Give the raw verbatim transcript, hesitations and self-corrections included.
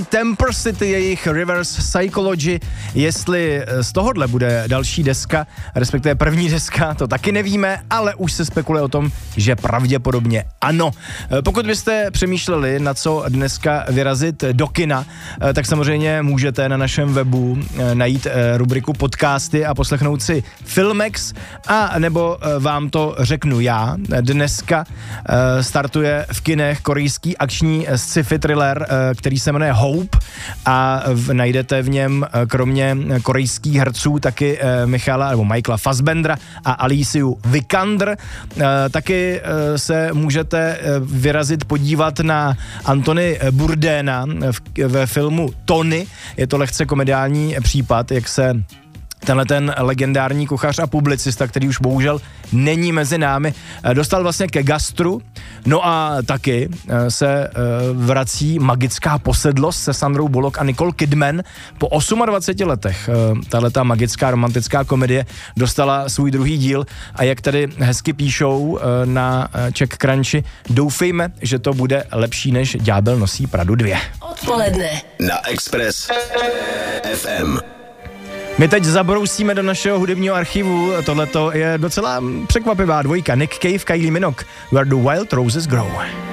Temper City, jejich Reverse Psychology. Jestli z tohohle bude další deska, respektive první deska, to taky nevíme, ale už se spekuluje o tom, že pravděpodobně ano. Pokud byste přemýšleli, na co dneska vyrazit do kina, tak samozřejmě můžete na našem webu najít rubriku podcasty a poslechnout si Filmex, a nebo vám to řeknu já. Dneska startuje v kinech korejský akční sci-fi thriller, který se jmenuje Hope, a v, najdete v něm kromě korejských herců taky e, Michala nebo Michaela Fassbendera a Aliciu Vikander. E, taky e, se můžete e, vyrazit podívat na Antony Bourdaina v, ve filmu Tony. Je to lehce komediální případ, jak se tenhle ten legendární kuchař a publicista, který už bohužel není mezi námi, dostal vlastně ke gastru. No a taky se vrací Magická posedlost se Sandrou Bullock a Nicole Kidman. Po dvaceti osmi letech tahleta magická romantická komedie dostala svůj druhý díl, a jak tady hezky píšou na Czech Crunchi, doufejme, že to bude lepší než Ďábel nosí Pradu dva. Odpoledne na Express ef em. My teď zabrousíme do našeho hudebního archivu. Tohleto je docela překvapivá dvojka. Nick Cave, Kylie Minogue, Where the Wild Roses Grow.